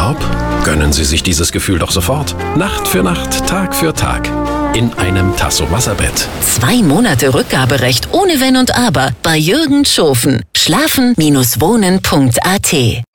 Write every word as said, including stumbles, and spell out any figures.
Urlaub? Gönnen Sie sich dieses Gefühl doch sofort. Nacht für Nacht, Tag für Tag. In einem Tasso Wasserbett. Zwei Monate Rückgaberecht ohne Wenn und Aber bei Jürgen Schofen. Schlafen Wohnen Punkt A T